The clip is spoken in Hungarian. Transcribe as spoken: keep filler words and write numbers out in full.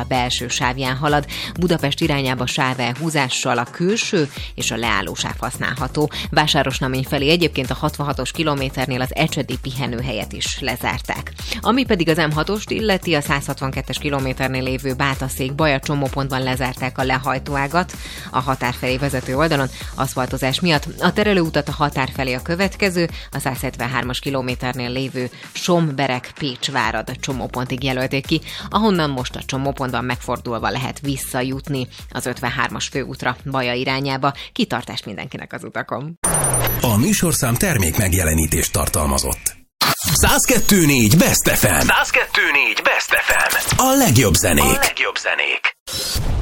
vonal belső sávján halad. Budapest irányába sávelhúzással a külső és a leállósáv használható. Vásárosnamény felé egyébként a hatvanhatos kilométernél az ecsedi pihenőhelyet is lezárták. Ami pedig az em hatost illeti, a száz hatvankettes kilométernél lévő Bátaszék-Baja csomópontban lezárták a lehajtóágat a határ felé vezető oldalon aszfaltozás miatt. A terelőutat a határ felé a következő, a száz hetvenhármas kilométernél lévő Sombereg-Pécsvárad csomópontig jelölték ki, ahonnan most a csomópontban megfordulva lehet visszajutni az ötvenhármas főútra Baja irányába. Kitartást mindenkinek az utakon! A műsorszám termék megjelenítést tartalmazott. száz kettő négy Best ef em. száz kettő négy Best ef em. A legjobb zenék. A legjobb zenék.